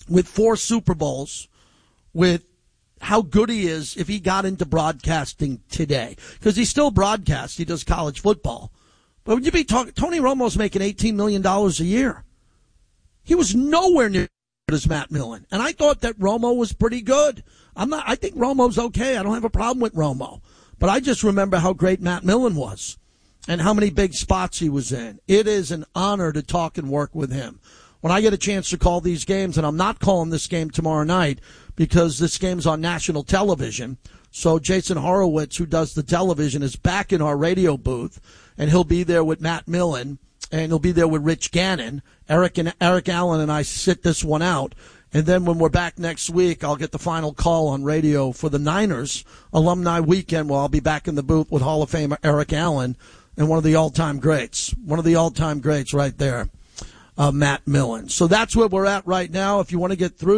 with 4 Super Bowls, with how good he is if he got into broadcasting today. Because he still broadcasts. He does college football. But would you be talking, Tony Romo's making $18 million a year. He was nowhere near as good as Matt Millen. And I thought that Romo was pretty good. I think Romo's okay. I don't have a problem with Romo. But I just remember how great Matt Millen was and how many big spots he was in. It is an honor to talk and work with him. When I get a chance to call these games, and I'm not calling this game tomorrow night because this game's on national television. So Jason Horowitz, who does the television, is back in our radio booth, and he'll be there with Matt Millen, and he'll be there with Rich Gannon. Eric Allen and I sit this one out. And then when we're back next week, I'll get the final call on radio for the Niners Alumni Weekend, where I'll be back in the booth with Hall of Famer Eric Allen and one of the all-time greats right there. Matt Millen. So that's where we're at right now. If you want to get through,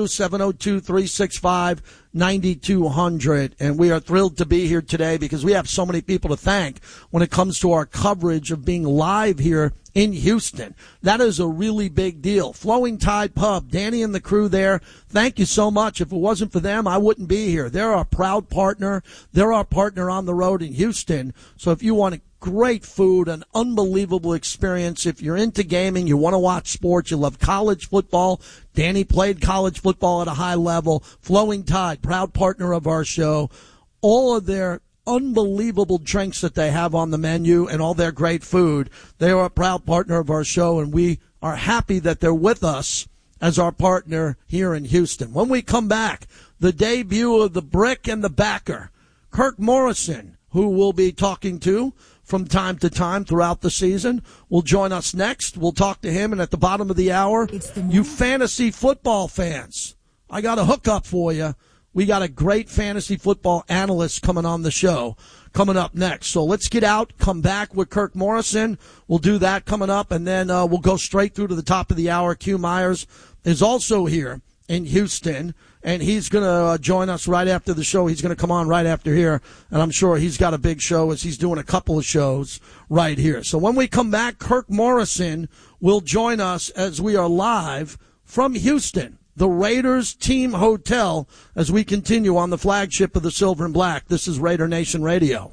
702-365-9200. And we are thrilled to be here today because we have so many people to thank when it comes to our coverage of being live here in Houston. That is a really big deal. Flowing Tide Pub, Danny and the crew there, thank you so much. If it wasn't for them, I wouldn't be here. They're our proud partner. They're our partner on the road in Houston. So if you want great food, an unbelievable experience. If you're into gaming, you want to watch sports, you love college football. Danny played college football at a high level. Flowing Tide, proud partner of our show. All of their unbelievable drinks that they have on the menu and all their great food. They are a proud partner of our show, and we are happy that they're with us as our partner here in Houston. When we come back, the debut of the Brick and the Backer, Kirk Morrison, who we'll be talking to from time to time throughout the season, will join us next. We'll talk to him, and at the bottom of the hour, you fantasy football fans, I got a hookup for you. We got a great fantasy football analyst coming on the show coming up next. So let's get out, come back with Kirk Morrison. We'll do that coming up, and then we'll go straight through to the top of the hour. Q Myers is also here in Houston, and he's going to join us right after the show. He's going to come on right after here, and I'm sure he's got a big show as he's doing a couple of shows right here. So when we come back, Kirk Morrison will join us as we are live from Houston, the Raiders Team Hotel, as we continue on the flagship of the Silver and Black. This is Raider Nation Radio.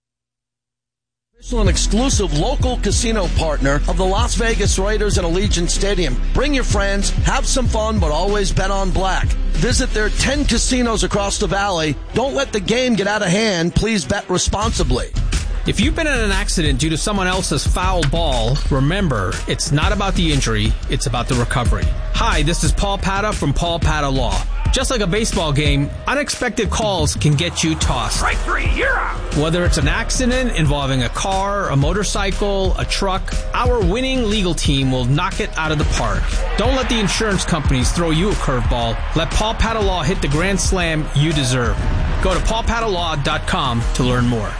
Official and exclusive local casino partner of the Las Vegas Raiders and Allegiant Stadium. Bring your friends, have some fun, but always bet on black. Visit their 10 casinos across the valley. Don't let the game get out of hand. Please bet responsibly. If you've been in an accident due to someone else's foul ball, remember, it's not about the injury, it's about the recovery. Hi, this is Paul Pata from Paul Pata Law. Just like a baseball game, unexpected calls can get you tossed. Strike 3, you're out! Whether it's an accident involving a car, a motorcycle, a truck, our winning legal team will knock it out of the park. Don't let the insurance companies throw you a curveball. Let Paul Pata Law hit the grand slam you deserve. Go to paulpatalaw.com to learn more.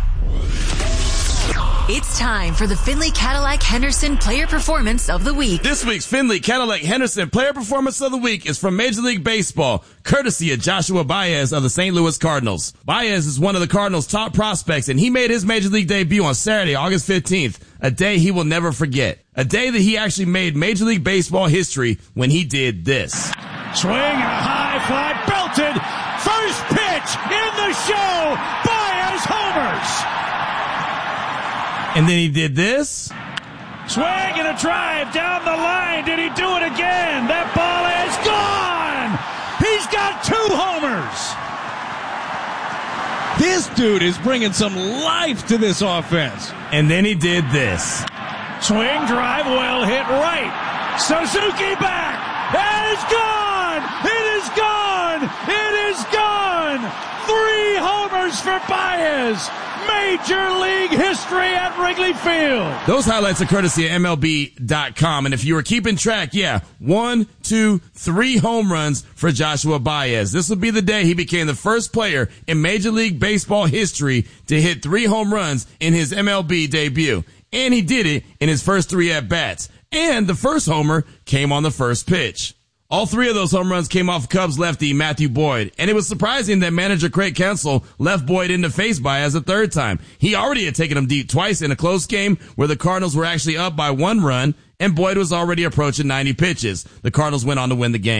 It's time for the Findlay Cadillac Henderson Player Performance of the Week. This week's Findlay Cadillac Henderson Player Performance of the Week is from Major League Baseball, courtesy of Joshua Baez of the St. Louis Cardinals. Baez is one of the Cardinals' top prospects, and he made his Major League debut on Saturday, August 15th, a day he will never forget. A day that he actually made Major League Baseball history when he did this. Swing and a high fly, belted, first pitch in the show, Baez homers. And then he did this. Swing and a drive down the line. Did he do it again? That ball is gone. He's got 2 homers. This dude is bringing some life to this offense. And then he did this. Swing, drive, well hit right. Suzuki back. It is gone. It is gone. It is gone. 3 homers for Baez. Major League history at Wrigley Field. Those highlights are courtesy of MLB.com. And if you were keeping track, 1, 2, 3 home runs for Joshua Baez. This would be the day he became the first player in Major League Baseball history to hit 3 home runs in his MLB debut. And he did it in his first 3 at-bats. And the first homer came on the first pitch. All 3 of those home runs came off Cubs lefty Matthew Boyd, and it was surprising that manager Craig Counsell left Boyd in to face Baez a 3rd time. He already had taken him deep twice in a close game where the Cardinals were actually up by 1 run, and Boyd was already approaching 90 pitches. The Cardinals went on to win the game.